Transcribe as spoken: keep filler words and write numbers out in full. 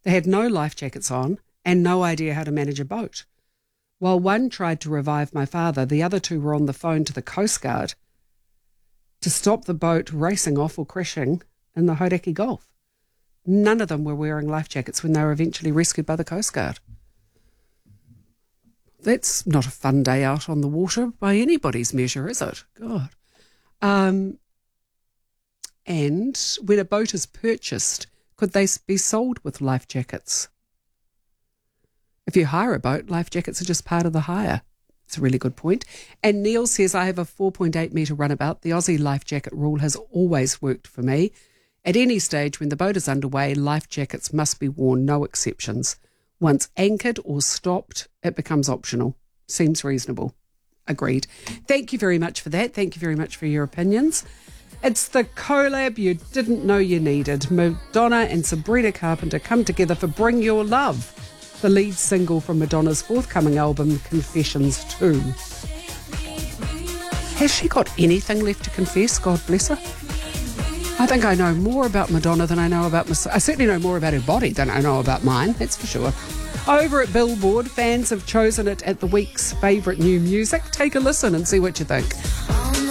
They had no life jackets on and no idea how to manage a boat. While one tried to revive my father, the other two were on the phone to the Coast Guard to stop the boat racing off or crashing in the Hauraki Gulf. None of them were wearing life jackets when they were eventually rescued by the Coast Guard. That's not a fun day out on the water by anybody's measure, is it? God. Um, and when a boat is purchased, could they be sold with life jackets? If you hire a boat, life jackets are just part of the hire. It's a really good point. And Neil says, I have a four point eight metre runabout. The Aussie life jacket rule has always worked for me. At any stage when the boat is underway, life jackets must be worn, no exceptions. Once anchored or stopped, it becomes optional. Seems reasonable. Agreed. Thank you very much for that. Thank you very much for your opinions. It's the collab you didn't know you needed. Madonna and Sabrina Carpenter come together for Bring Your Love, the lead single from Madonna's forthcoming album, Confessions two. Has she got anything left to confess? God bless her. I think I know more about Madonna than I know about myself. I certainly know more about her body than I know about mine, that's for sure. Over at Billboard, fans have chosen it at the week's favourite new music. Take a listen and see what you think.